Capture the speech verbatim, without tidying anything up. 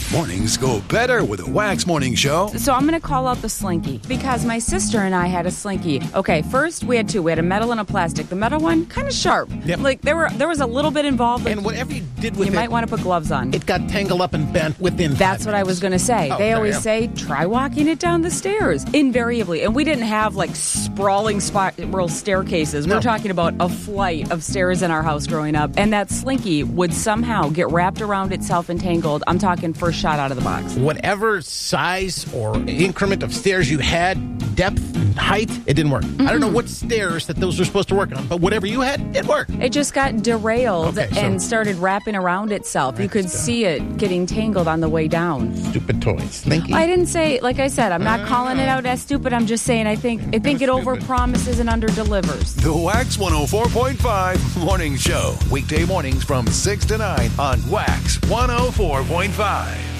Mornings go better with a Wax Morning Show. So I'm going to call out the Slinky because my sister and I had a Slinky. Okay, first we had two. We had a metal and a plastic. The metal one, kind of sharp. Yep. Like there were, there was a little bit involved. Like, and whatever you did with you it, might want to put gloves on. It got tangled up and bent within. That's what I was going to say. Oh, they always yeah. say, try walking it down the stairs. Invariably. And we didn't have like sprawling spiral staircases. No. We're talking about a flight of stairs in our house growing up. And that Slinky would somehow get wrapped around itself and tangled. I'm talking first shot out of the box. Whatever size or increment of stairs you had, depth and height, it didn't work. Mm-hmm. I don't know what stairs that those were supposed to work on, but whatever you had, it worked. It just got derailed Okay, so- and started wrapping around itself. You Right, could so- see it getting tangled on the way down. Stupid toy. Slinky. I didn't say, like I said, I'm not calling it out as stupid. I'm just saying I think I think it Stupid. overpromises and underdelivers. The Wax one oh four point five Morning Show. Weekday mornings from six to nine on Wax one oh four point five.